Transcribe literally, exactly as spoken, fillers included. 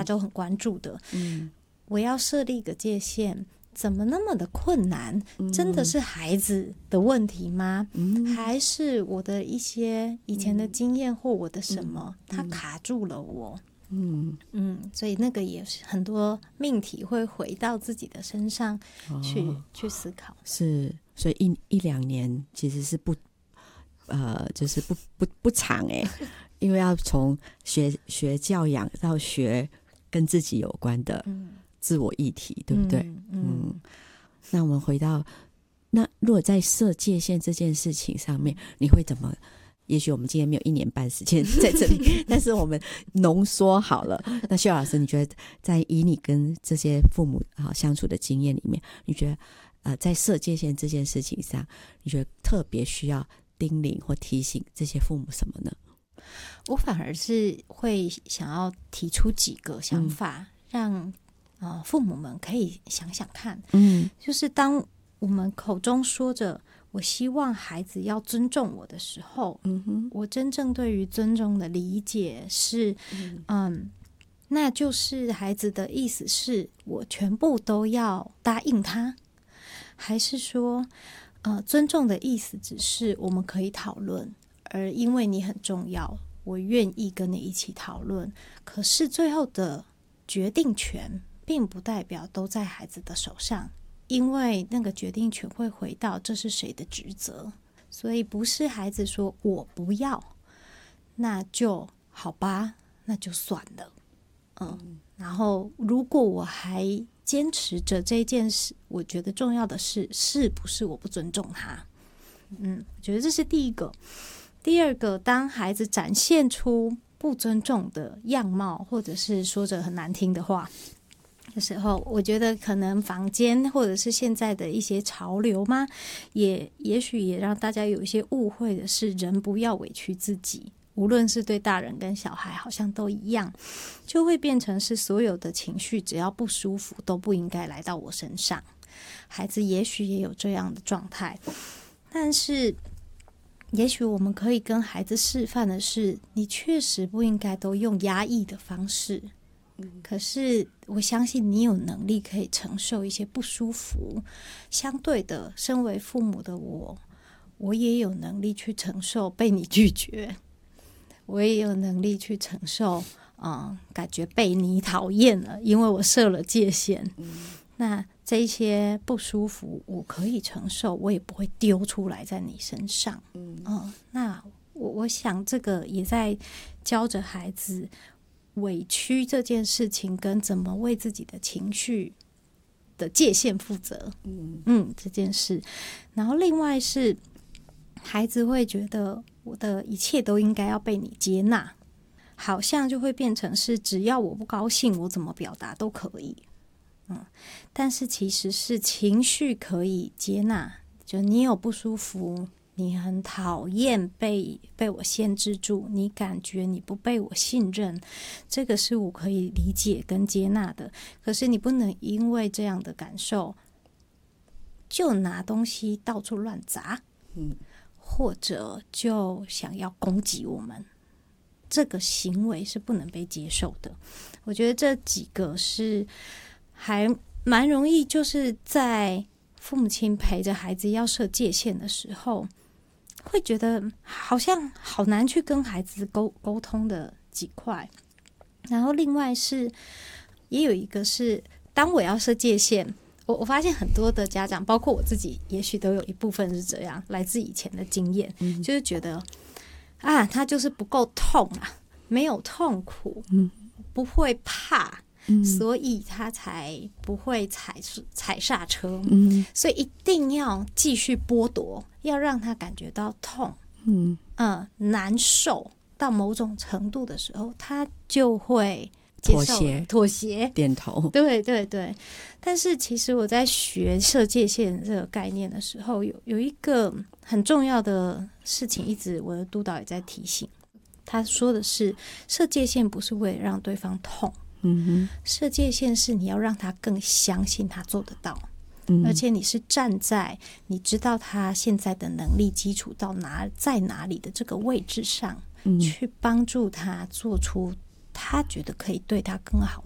都很关注的。嗯，我要设立一个界限，怎么那么的困难？真的是孩子的问题吗？嗯、还是我的一些以前的经验或我的什么，嗯、它卡住了我？嗯嗯，所以那个也是很多命题会回到自己的身上去、哦、去思考。 是，所以一一两年其实是不呃，就是不不不长哎，因为要从学学教养到学跟自己有关的自我议题，对不对？嗯，嗯嗯那我们回到那，如果在设界限这件事情上面，你会怎么？也许我们今天没有一年半时间在这里，但是我们浓缩好了。那秀老师，你觉得在以你跟这些父母啊相处的经验里面，你觉得呃在设界限这件事情上，你觉得特别需要叮咛或提醒这些父母什么呢？ 我反而是会想要提出几个想法，嗯、让呃父母们可以想想看。嗯，就是当我们口中说着我希望孩子要尊重我的时候，嗯哼，我真正对于尊重的理解是，嗯，嗯那就是孩子的意思是我全部都要答应他，还是说，呃，尊重的意思只是我们可以讨论，而因为你很重要，我愿意跟你一起讨论，可是最后的决定权并不代表都在孩子的手上。因为那个决定权会回到这是谁的职责，所以不是孩子说我不要，那就好吧，那就算了。嗯，然后如果我还坚持着这件事，我觉得重要的是是不是我不尊重他？嗯，我觉得这是第一个。第二个，当孩子展现出不尊重的样貌，或者是说着很难听的话的时候，我觉得可能坊间或者是现在的一些潮流嘛，也也许也让大家有一些误会的是，人不要委屈自己，无论是对大人跟小孩好像都一样，就会变成是所有的情绪只要不舒服都不应该来到我身上。孩子也许也有这样的状态，但是也许我们可以跟孩子示范的是，你确实不应该都用压抑的方式，可是我相信你有能力可以承受一些不舒服，相对的，身为父母的我，我也有能力去承受被你拒绝，我也有能力去承受嗯，感觉被你讨厌了，因为我设了界限。嗯，那这些不舒服我可以承受，我也不会丢出来在你身上。嗯，嗯那我我想这个也在教着孩子委屈这件事情跟怎么为自己的情绪的界限负责。嗯嗯，这件事。然后另外是孩子会觉得我的一切都应该要被你接纳，好像就会变成是只要我不高兴我怎么表达都可以。嗯，但是其实是情绪可以接纳，就你有不舒服，你很讨厌被被我限制住，你感觉你不被我信任，这个是我可以理解跟接纳的。可是你不能因为这样的感受就拿东西到处乱砸，嗯，或者就想要攻击我们，这个行为是不能被接受的。我觉得这几个是还蛮容易，就是在父母亲陪着孩子要设界限的时候，会觉得好像好难去跟孩子沟沟通的几块。然后另外是也有一个是，当我要设界限，我我发现很多的家长，包括我自己，也许都有一部分是这样，来自以前的经验，嗯、就是觉得啊，他就是不够痛啊，没有痛苦，嗯、不会怕。嗯、所以他才不会踩踩刹车，嗯、所以一定要继续剥夺，要让他感觉到痛，嗯呃、难受到某种程度的时候，他就会接受妥协妥协点头。 对对对。但是其实我在学设界限这个概念的时候，有有一个很重要的事情，一直我的督导也在提醒。他说的是，设界限不是为了让对方痛，嗯哼，设界限是你要让他更相信他做得到，嗯，而且你是站在你知道他现在的能力基础到哪在哪里的这个位置上，嗯，去帮助他做出他觉得可以对他更好